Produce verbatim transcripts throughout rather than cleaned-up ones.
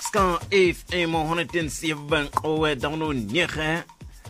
Scan F M honderdzeven owe dangno nege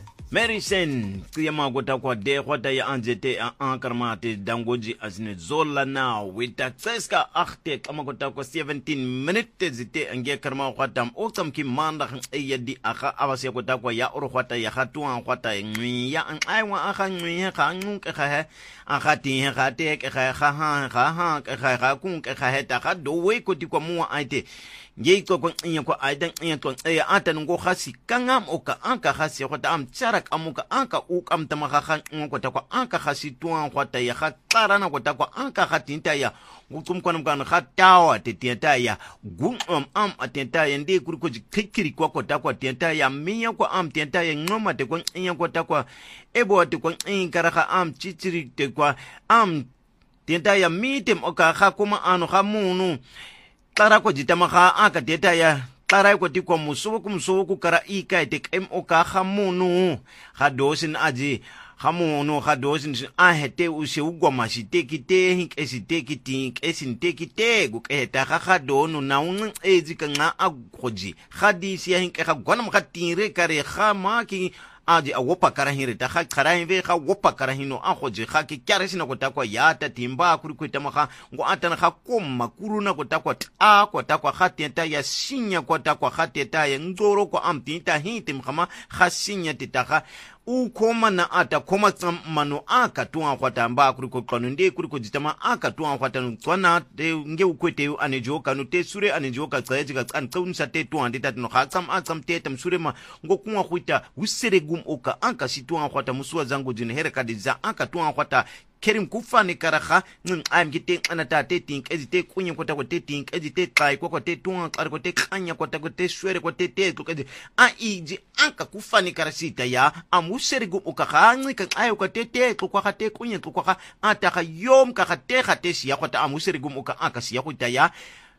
Merisen kiyama gota kwa de kwata ya anjete an karmate dangoji asine zola na wita tseska achte kama gota kwa seventeen minutes zite ange karma kwata oktam ki manda yadi aka abase gota kwa ya oro kwata ya hatuan kwata ngwi ya an aiwa aka ngwi ka ngun ka ha aka ti ha te ka ha ha ha ha ka ha kun ka ha ta ka do we ko ti kwa mu aite nge ko ko nya ko aidan nya to e ata ngo khasi kangam oka anka khasi ko ta am charak amuka anka u kam tamaka khan ko ta ko anka khasi tuan ko ta ya kharana ko ta ko anka khatinta ya ngukum ko namkan khatawa te tenta ya gum am am atenta ya ndi kuri ko kikiri ko ko ta ko tenta ya miya ko am tenta ya ngoma te ko nya ko ta ko ebo te ko inkara kha am chichiri te ko am tenta ya mitem oka kha kuma anu kha munu Tara ko jitama ka aka deta ya tara ko ti ko muso ko muso ko kara ika te kem o ka khamunu ha dosin aji khamunu ha dosin a hete u se u goma si te ki te hik esi te ki tink esin te ki te gu ke ta ga ga donu na un ezi ka nga a goji khadisi ya hik ga gona ma tire kare khama ki aji a wopa kara hire ta kha kara hive kha wopa kara hino a khoje kha ki kyare sina ko ta kwa ya ta timba kuri ko ta makha ngo atana kha komma kuruna ko ta kwa ta ko ta kwa khatenta ya sinya ko ta kwa khateta ya ngoro ko amtinta hitim khama kha sinya titaka u koma na ata koma tsam mano aka tuwa kwata mba kuri ko kanu ndi kuri ko jitama aka tuwa kwata tswana de nge ukwete anejo kanu te sure anejo ka tsaje ka tsan tsaunsa te tuwa ndita no kha tsam atsam te tam sure ma ngo kunwa kwita usere gum oka anka situwa kwata musuwa zangu jine here kadiza aka tuwa kwata kerim kufani karaha ngin am gite anata te tink ezite kunye kwata ko te tink ezite kai ko te tuwa kar ko te kanya kwata ko te swere ko te te ko a iji anka kufani karasita ya amusere gu ukakhangi ka ayo ko te te ko kwa te kunye ko kwa ata ka yom ka te ka te siya kwata amusere gu uka aka siya ko ya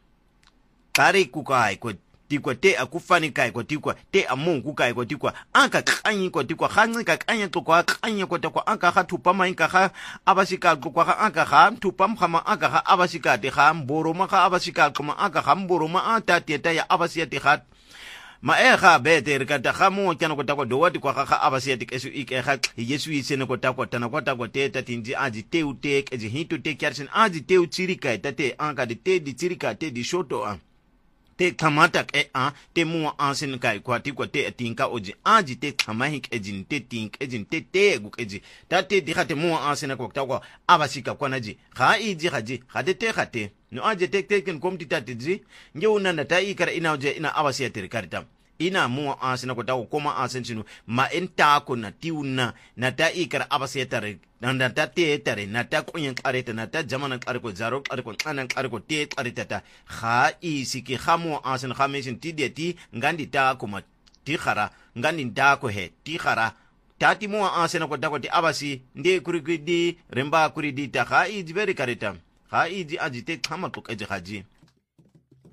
kare ku kai ko tikwa te akufani kai ko tikwa te amungu kai ko tikwa anka kanyi ko tikwa khangi ka kanya to kwa kanya ko takwa anka kha thupa mai ka kha abasika ko kwa anka kha thupa mkhama anka kha abasika te kha mboro ma kha abasika kuma anka kha mboro ma ata te ta ya abasiya te kha ma e kha beter ka ta kha mo kyana ko takwa do wati kwa kha abasiya te kesu ike kha yesu isene ko takwa tana ko takwa te ta tinji aji te u te ke ji hitu te kyarsin aji te u chirika ta te anka de te di chirika te di shoto a te kamata ke a te mua ansin kai kwa ti kwa te tinka oji aji te kamahik ejin te tink ejin te te guk eji ta te di khate mua ansin kwa ta kwa abasika kwa naji kha iji khaji khade te khate no aje te te ken komti ta te ji nge unanda ta ikara ina oje ina abasiya te karita ina mua ansin kwa ta kwa koma ansin sinu ma enta ko na tiuna na ta ikara abasiya tare nanda ta te tare na ta kunyen kareta na ta jamana karko zaro karko anan karko te kareta ta kha isiki khamo asan khamesin ti de ti ngandi ta kuma ti khara ngandi ta ko he ti khara tati mo asan ko ta ko ti abasi nde kuri di remba kuri di ta kha i very kareta kha i ji aji te khama to kaje khaji